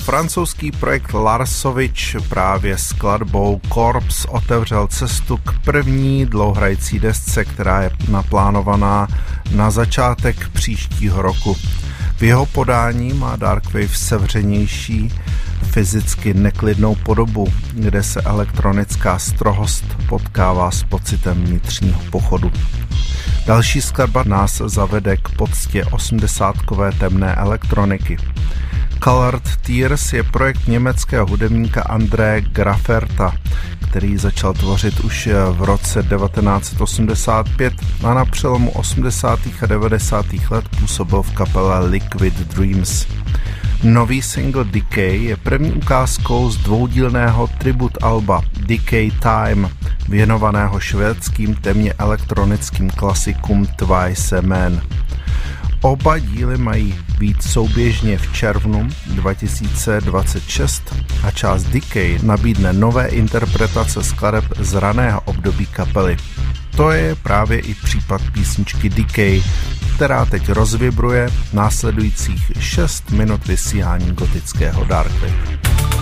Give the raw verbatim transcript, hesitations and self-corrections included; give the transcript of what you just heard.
Francouzský projekt Larsovič právě skladbou Corpse otevřel cestu k první dlouhrající desce, která je naplánovaná na začátek příštího roku. V jeho podání má Darkwave sevřenější, fyzicky neklidnou podobu, kde se elektronická strohost potkává s pocitem vnitřního pochodu. Další skladba nás zavede k poctě osmdesátkové temné elektroniky. Colored Tears je projekt německého hudebníka André Grafferta, který začal tvořit už v roce devatenáct osmdesát pět a na přelomu osmdesátých a devadesátých let působil v kapele Liquid Dreams. Nový single Decay je první ukázkou z dvoudílného tribut alba Decay Time, věnovaného švédským temně elektronickým klasikům Twice a Man. Oba díly mají být souběžně v červnu dva tisíce dvacet šest a část Decay nabídne nové interpretace skladeb z raného období kapely. To je právě i případ písničky Decay, která teď rozvibruje následujících šest minut vysílání gotického Darkwave.